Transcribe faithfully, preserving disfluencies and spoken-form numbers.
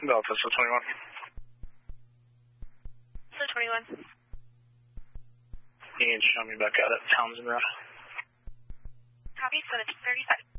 Delta, so twenty-one. So twenty-one. You can show me back out at Townsend Road. Copy, so it's thirty-five.